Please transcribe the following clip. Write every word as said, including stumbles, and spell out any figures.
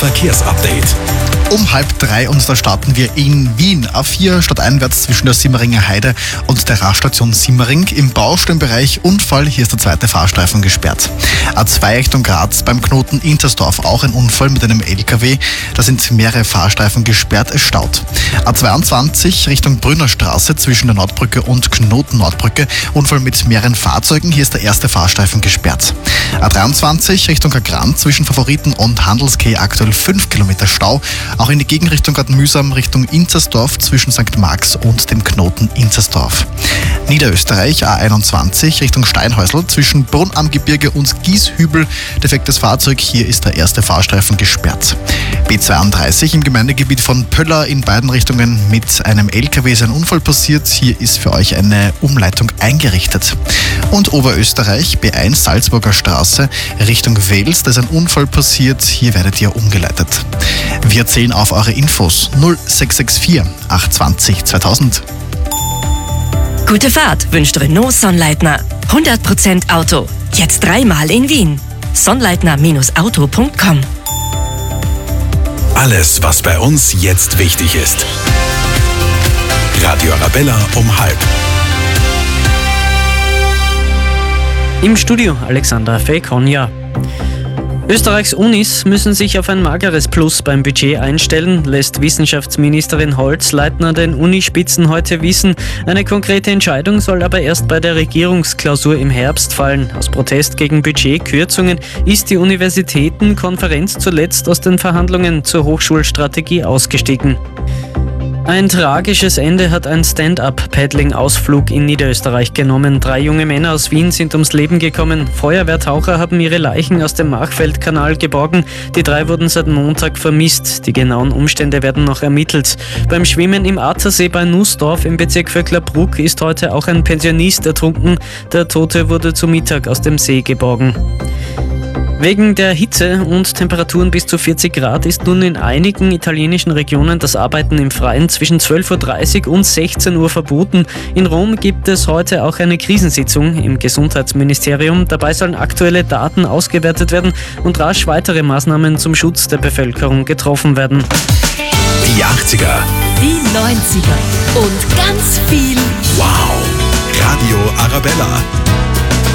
Verkehrsupdate. Um halb drei und da starten wir in Wien. A vier stadteinwärts zwischen der Simmeringer Heide und der Raststation Simmering. Im Baustellenbereich Unfall, hier ist der zweite Fahrstreifen gesperrt. A zwei Richtung Graz beim Knoten Intersdorf auch ein Unfall mit einem L K W. Da sind mehrere Fahrstreifen gesperrt, es staut. A zweiundzwanzig Richtung Brünnerstraße zwischen der Nordbrücke und Knoten Nordbrücke. Unfall mit mehreren Fahrzeugen, hier ist der erste Fahrstreifen gesperrt. A dreiundzwanzig Richtung Agrand zwischen Favoriten und Handelskeh aktuell fünf Kilometer Stau. Auch in die Gegenrichtung gerade mühsam Richtung Inzersdorf zwischen Sankt Marx und dem Knoten Inzersdorf. Niederösterreich A einundzwanzig Richtung Steinhäusl zwischen Brunn am Gebirge und Gieshübel. Defektes Fahrzeug, hier ist der erste Fahrstreifen gesperrt. B zweiunddreißig im Gemeindegebiet von Pöller in beiden Richtungen mit einem L K W ist ein Unfall passiert. Hier ist für euch eine Umleitung eingerichtet. Und Oberösterreich B eins Salzburger Straße Richtung Wels, da ist ein Unfall passiert. Hier werdet ihr umgeleitet. Wir zählen auf eure Infos null sechs sechs vier acht zwei null zweitausend. Gute Fahrt wünscht Renault Sonnleitner. hundert Prozent Auto. Jetzt dreimal in Wien. Sonnleitner Auto punkt com. Alles, was bei uns jetzt wichtig ist. Radio Arabella um halb. Im Studio Alexandra Fey-Konja. Österreichs Unis müssen sich auf ein mageres Plus beim Budget einstellen, lässt Wissenschaftsministerin Holzleitner den Unispitzen heute wissen. Eine konkrete Entscheidung soll aber erst bei der Regierungsklausur im Herbst fallen. Aus Protest gegen Budgetkürzungen ist die Universitätenkonferenz zuletzt aus den Verhandlungen zur Hochschulstrategie ausgestiegen. Ein tragisches Ende hat ein Stand-up-Paddling-Ausflug in Niederösterreich genommen. Drei junge Männer aus Wien sind ums Leben gekommen. Feuerwehrtaucher haben ihre Leichen aus dem Machfeldkanal geborgen. Die drei wurden seit Montag vermisst. Die genauen Umstände werden noch ermittelt. Beim Schwimmen im Attersee bei Nussdorf im Bezirk Vöcklerbruck ist heute auch ein Pensionist ertrunken. Der Tote wurde zu Mittag aus dem See geborgen. Wegen der Hitze und Temperaturen bis zu vierzig Grad ist nun in einigen italienischen Regionen das Arbeiten im Freien zwischen zwölf Uhr dreißig und sechzehn Uhr verboten. In Rom gibt es heute auch eine Krisensitzung im Gesundheitsministerium. Dabei sollen aktuelle Daten ausgewertet werden und rasch weitere Maßnahmen zum Schutz der Bevölkerung getroffen werden. Die achtziger. Die neunziger. Und ganz viel Wow. Radio Arabella.